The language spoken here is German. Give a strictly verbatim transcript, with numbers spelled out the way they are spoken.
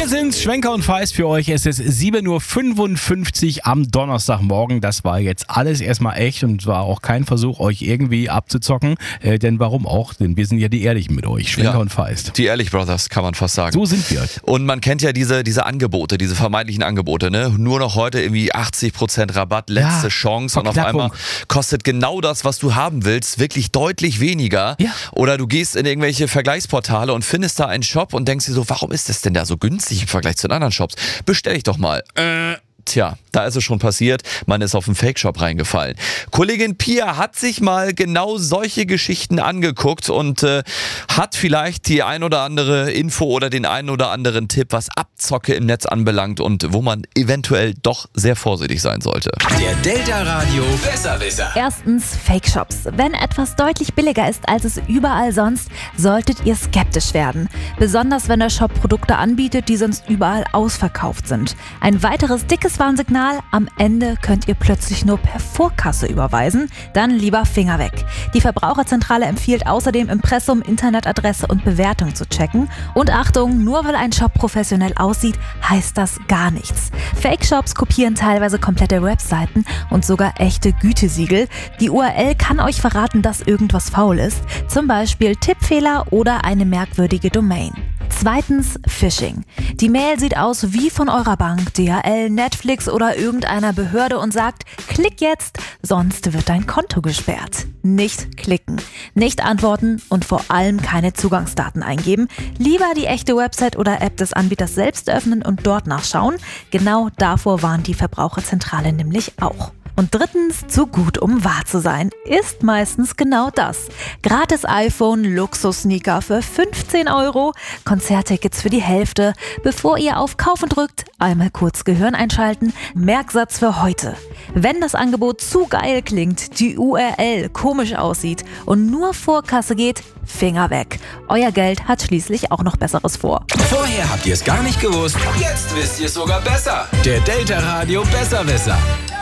sind's, Schwenker und Feist für euch. Es ist sieben Uhr fünfundfünfzig am Donnerstagmorgen. Das war jetzt alles erstmal echt und war auch kein Versuch, euch irgendwie abzuzocken. Äh, denn warum auch? Denn wir sind ja die Ehrlichen mit euch, Schwenker Ja, und Feist. Die Ehrlich Brothers, kann man fast sagen. So sind wir. Und man kennt ja diese, diese Angebote, diese vermeintlichen Angebote, ne? Nur noch heute irgendwie achtzig Prozent Rabatt, letzte Ja, Chance und auf Verknappung. einmal kostet genau das, was du haben willst, wirklich deutlich weniger. Ja. Oder du gehst in irgendwelche Vergleichsportale und findest da einen Shop und denkst dir so, warum ist das denn da so günstig im Vergleich zu den anderen Shops? Bestell ich doch mal. Äh. Tja, da ist es schon passiert. Man ist auf einen Fake-Shop reingefallen. Kollegin Pia hat sich mal genau solche Geschichten angeguckt und äh, hat vielleicht die ein oder andere Info oder den einen oder anderen Tipp, was Abzocke im Netz anbelangt und wo man eventuell doch sehr vorsichtig sein sollte. Der Delta Radio Besserwisser. Erstens Fake-Shops. Wenn etwas deutlich billiger ist als es überall sonst, solltet ihr skeptisch werden. Besonders wenn der Shop Produkte anbietet, die sonst überall ausverkauft sind. Ein weiteres dickes Warnsignal: am Ende könnt ihr plötzlich nur per Vorkasse überweisen. Dann lieber Finger weg. Die Verbraucherzentrale empfiehlt außerdem, Impressum, Internetadresse und Bewertung zu checken. Und Achtung, nur weil ein Shop professionell aussieht, heißt das gar nichts. Fake-Shops kopieren teilweise komplette Webseiten und sogar echte Gütesiegel. Die U R L kann euch verraten, dass irgendwas faul ist. Zum Beispiel Tippfehler oder eine merkwürdige Domain. Zweitens Phishing. Die Mail sieht aus wie von eurer Bank, D H L, Netflix oder irgendeiner Behörde und sagt: Klick jetzt, sonst wird dein Konto gesperrt. Nicht klicken, nicht antworten und vor allem keine Zugangsdaten eingeben. Lieber die echte Website oder App des Anbieters selbst öffnen und dort nachschauen. Genau davor warnt die Verbraucherzentrale nämlich auch. Und drittens, zu gut um wahr zu sein, ist meistens genau das. Gratis iPhone, Luxus-Sneaker für fünfzehn Euro, Konzerttickets für die Hälfte. Bevor ihr auf Kaufen drückt, einmal kurz Gehirn einschalten. Merksatz für heute: Wenn das Angebot zu geil klingt, die U R L komisch aussieht und nur Vorkasse geht, Finger weg. Euer Geld hat schließlich auch noch Besseres vor. Vorher habt ihr es gar nicht gewusst, jetzt wisst ihr es sogar besser. Der Delta Radio Besserwisser.